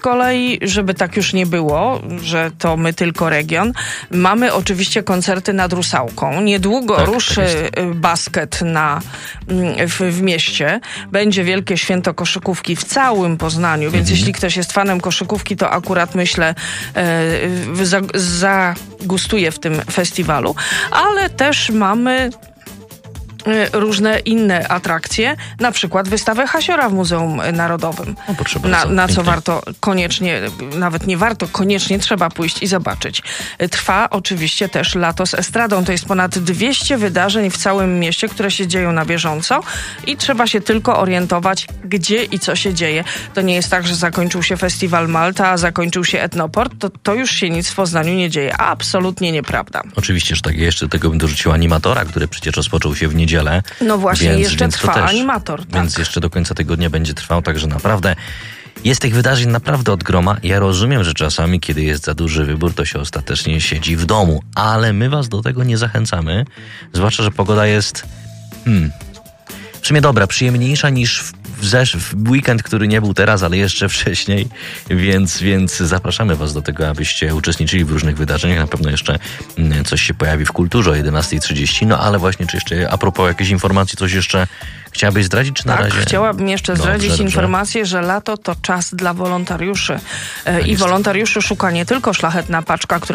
kolei, żeby tak już nie było, że to my tylko region, mamy oczywiście koncerty nad Rusałką. Niedługo ruszy basket w mieście. Będzie wielkie święto koszykówki w całym Poznaniu, więc jeśli ktoś jest fanem koszykówki, to akurat myślę zagustuje w tym festiwalu. Ale też mamy różne inne atrakcje, na przykład wystawę Hasiora w Muzeum Narodowym. Na co warto koniecznie, nawet nie warto, koniecznie trzeba pójść i zobaczyć. Trwa oczywiście też Lato z Estradą. To jest ponad 200 wydarzeń w całym mieście, które się dzieją na bieżąco i trzeba się tylko orientować, gdzie i co się dzieje. To nie jest tak, że zakończył się Festiwal Malta, a zakończył się Etnoport. To już się nic w Poznaniu nie dzieje. Absolutnie nieprawda. Oczywiście, że tak. Ja jeszcze do tego bym dorzucił animatora, który przecież rozpoczął się w niedzielę. No właśnie, jeszcze trwa animator. Więc jeszcze do końca tygodnia będzie trwał, także naprawdę jest tych wydarzeń naprawdę od groma. Ja rozumiem, że czasami, kiedy jest za duży wybór, to się ostatecznie siedzi w domu, ale my was do tego nie zachęcamy, zwłaszcza, że pogoda jest w sumie dobra, przyjemniejsza niż w weekend, który nie był teraz, ale jeszcze wcześniej, więc zapraszamy was do tego, abyście uczestniczyli w różnych wydarzeniach. Na pewno jeszcze coś się pojawi w Kulturze o 11:30, no ale właśnie, czy jeszcze a propos jakiejś informacji, coś jeszcze chciałabyś zdradzić, czy na razie? Chciałabym jeszcze zdradzić informację, że lato to czas dla wolontariuszy. I wolontariuszy szuka nie tylko Szlachetna Paczka, która